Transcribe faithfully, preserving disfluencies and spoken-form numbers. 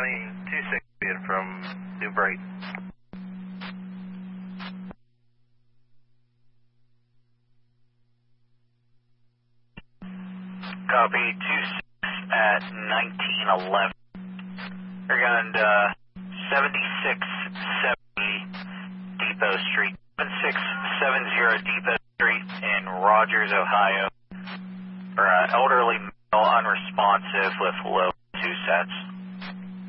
County two sixty from New Brighton. Copy, two six at nineteen eleven. We're going to seventy-six seventy Depot Street, seven six seven zero Depot Street in Rogers, Ohio. For uh, elderly male unresponsive with low two sets.